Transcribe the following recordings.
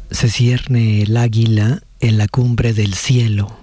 Se cierne el águila en la cumbre del cielo.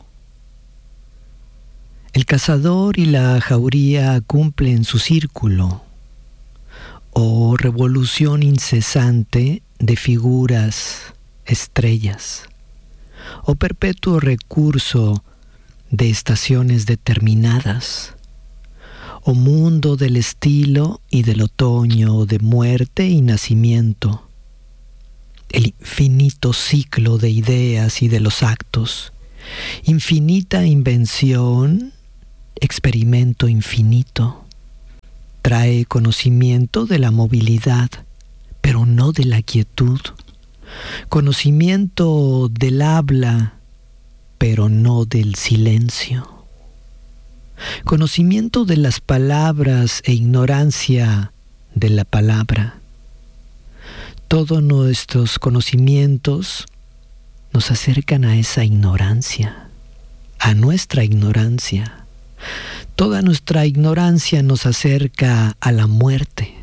El cazador y la jauría cumplen su círculo, o revolución incesante de figuras, estrellas, o perpetuo recurso de estaciones determinadas, o mundo del estilo y del otoño, de muerte y nacimiento, el infinito ciclo de ideas y de los actos, infinita invención, experimento infinito. Trae conocimiento de la movilidad, pero no de la quietud. Conocimiento del habla, pero no del silencio. Conocimiento de las palabras e ignorancia de la palabra. Todos nuestros conocimientos nos acercan a esa ignorancia, a nuestra ignorancia. Toda nuestra ignorancia nos acerca a la muerte.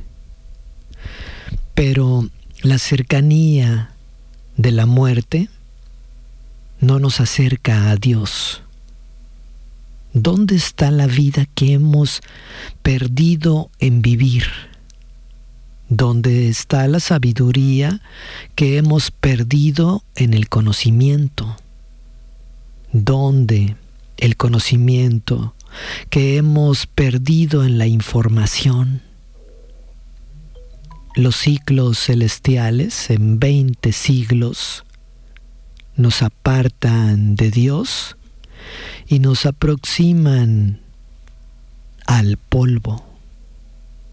Pero la cercanía de la muerte no nos acerca a Dios. ¿Dónde está la vida que hemos perdido en vivir? ¿Dónde está la sabiduría que hemos perdido en el conocimiento? ¿Dónde el conocimiento que hemos perdido en la información? Los ciclos celestiales en 20 siglos nos apartan de Dios y nos aproximan al polvo.